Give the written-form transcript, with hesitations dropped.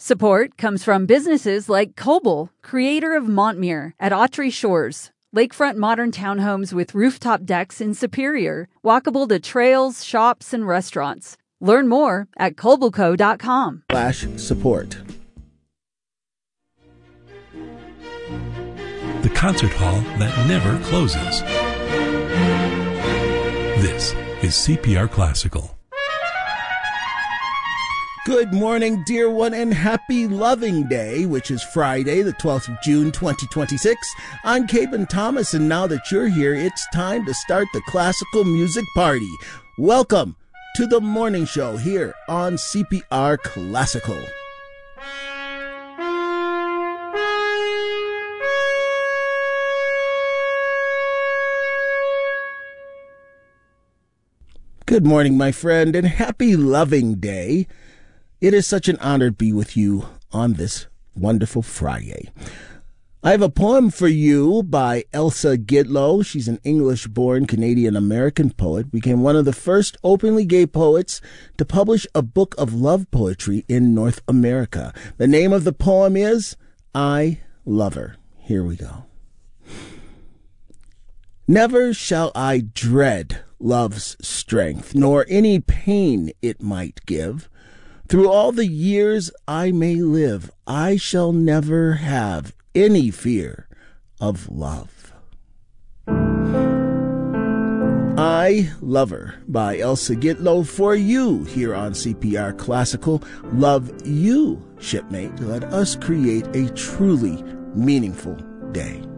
Support comes from businesses like Coble, creator of Montmere at Autry Shores, lakefront modern townhomes with rooftop decks in Superior, walkable to trails, shops, and restaurants. Learn more at cobleco.com/support. The concert hall that never closes. This is CPR Classical. Good morning, dear one, and happy Loving Day, which is Friday, the 12th of June, 2026. I'm Caben Thomas, and now that you're here, it's time to start the classical music party. Welcome to the morning show here on CPR Classical. Good morning, my friend, and happy Loving Day. It is such an honor to be with you on this wonderful Friday. I have a poem for you by Elsa Gidlow. She's an English-born Canadian-American poet, became one of the first openly gay poets to publish a book of love poetry in North America. The name of the poem is I Love Her. Here we go. Never shall I dread love's strength, nor any pain it might give. Through all the years I may live, I shall never have any fear of love. I Love Her by Elsa Gidlow for you here on CPR Classical. Love you, shipmate. Let us create a truly meaningful day.